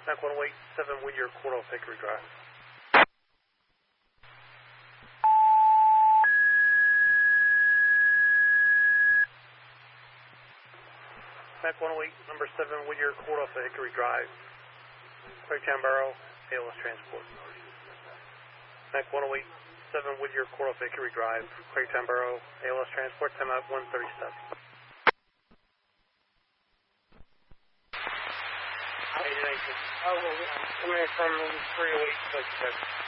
Mac 1087 Whittier, quarter off Hickory Drive. Mac 108, number 7 Whittier, quarter off Hickory Drive. Quaketown Barrow, ALS Transport. Mac 108, 7 Whittier, quarter off Hickory Drive. Quaketown Barrow, ALS Transport, time out 137. Oh, well, I'm coming from 308.